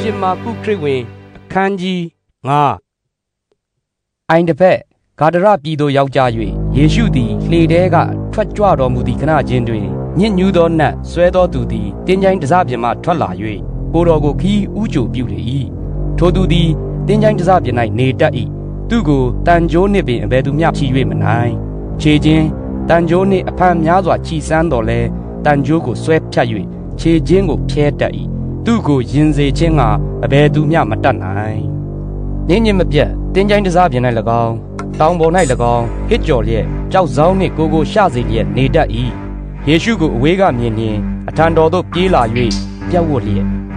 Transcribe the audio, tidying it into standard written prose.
ရှင်မာကုခရစ်ဝင်အခန်းကြီး9အိုင်တဖက်ဂါဒရပြည်သို့ရောက်ကြ၍ယေရှုသည်လှေထဲကထွက်ကြွတော်မူသည့်ခဏချင်းတွင်ညစ်ညူးသောနတ်ဆွဲသောသူသည်တင်းချိုင်းတစပြင်မှထွက်လာ၍ကိုတော်ကိုခီးဥကြိုပြုလေ၏ထိုသူသည်တင်းချိုင်းတစပြင်၌နေတတ်၏သူကိုတန်ကြိုးနှင့်ပင်အဘယ်သူမျှချီ၍မနိုင်ခြေချင်းတန်ကြိုးနှင့်အဖန်များစွာချီစမ်းတော်လဲတန်ကြိုးကိုဆွဲဖြတ်၍ခြေချင်းကိုဖျဲတတ်၏သူကိုရင်စေခြင်းကအဘယ်သူမျှမတတ်နိုင်ညင်ညင်မပြတ်တင်းချိုင်းတစပြင်၌၎င်းတောင်ပေါ်၌၎င်းဟစ်ကြော်လျက်ကြောက်ဆောင်နှင့်ကိုရှာစေလျက်နေတတ်၏ယေရှုကိုအဝေးကမြင်လျင်အထံတော်သို့ပြေးလာ၍ပြတ်ဝတ်လျက်